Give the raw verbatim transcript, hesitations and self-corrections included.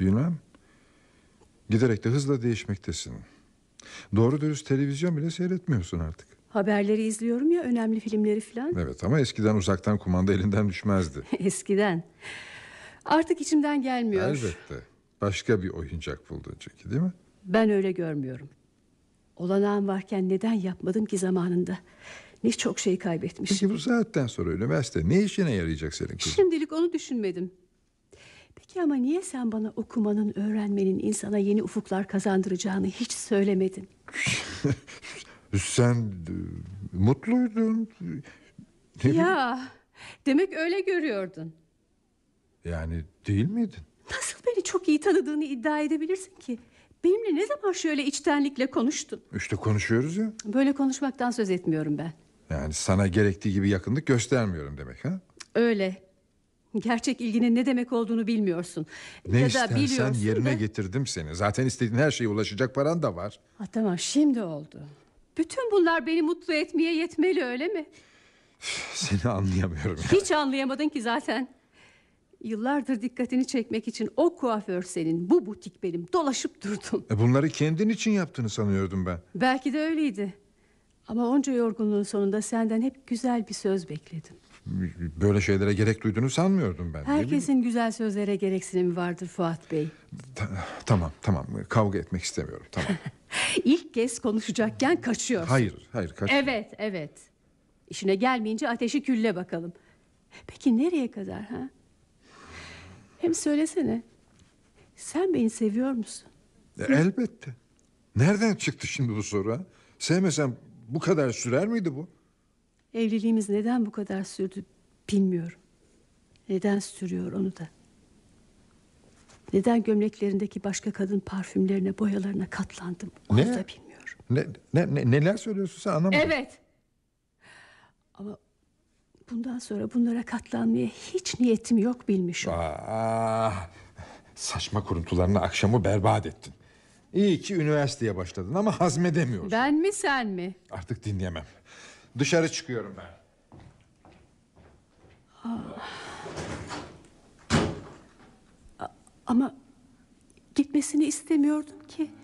Bilmem. Giderek de hızla değişmektesin. Doğru dürüst televizyon bile seyretmiyorsun artık. Haberleri izliyorum ya, önemli filmleri falan. Evet, ama eskiden uzaktan kumanda elinden düşmezdi. Eskiden. Artık içimden gelmiyor. Elbette. Başka bir oyuncak buldun çünkü, değil mi? Ben öyle görmüyorum. Olanağım varken neden yapmadım ki zamanında? Ne çok şey kaybetmişim. Peki bu saatten sonra üniversite ne işine yarayacak senin kızım? Şimdilik onu düşünmedim. Peki ama niye sen bana okumanın, öğrenmenin insana yeni ufuklar kazandıracağını hiç söylemedin? Sen e, mutluydun. Ne Ya, demek öyle görüyordun. Yani değil miydin? Nasıl beni çok iyi tanıdığını iddia edebilirsin ki? Benimle ne zaman şöyle içtenlikle konuştun? İşte konuşuyoruz ya. Böyle konuşmaktan söz etmiyorum ben. Yani sana gerektiği gibi yakınlık göstermiyorum demek, ha? Öyle. Gerçek ilginin ne demek olduğunu bilmiyorsun. Ne ya da istersen biliyorsun yerine da... getirdim seni. Zaten istediğin her şeye ulaşacak paran da var. Ha, tamam, şimdi oldu. Bütün bunlar beni mutlu etmeye yetmeli, öyle mi? Seni anlayamıyorum ya. Hiç anlayamadın ki zaten. Yıllardır dikkatini çekmek için o kuaför senin, bu butik benim, dolaşıp durdum. E bunları kendin için yaptığını sanıyordum ben. Belki de öyleydi. Ama onca yorgunluğun sonunda senden hep güzel bir söz bekledim. Böyle şeylere gerek duyduğunu sanmıyordum ben. Herkesin güzel sözlere gereksinimi vardır Fuat Bey. Ta- tamam tamam, kavga etmek istemiyorum, tamam. İlk kez konuşacakken kaçıyorsun. Hayır hayır kaç. Evet evet. İşine gelmeyince ateşi külle bakalım. Peki nereye kadar ha? Hem söylesene. Sen beni seviyor musun? E, elbette. Nereden çıktı şimdi bu soru, ha? Sevmesem bu kadar sürer miydi bu? Evliliğimiz neden bu kadar sürdü bilmiyorum. Neden sürüyor onu da. Neden gömleklerindeki başka kadın parfümlerine, boyalarına katlandım onu Ne? da bilmiyorum. Ne, ne, ne- neler söylüyorsun sen, anlamadım. Evet. Ama bundan sonra bunlara katlanmaya hiç niyetim yok, bilmiş ol. Aa, saçma kuruntularını akşamı berbat ettin. İyi ki üniversiteye başladın ama hazmedemiyorsun. Ben mi sen mi? Artık dinleyemem. Dışarı çıkıyorum ben. Ama gitmesini istemiyordum ki.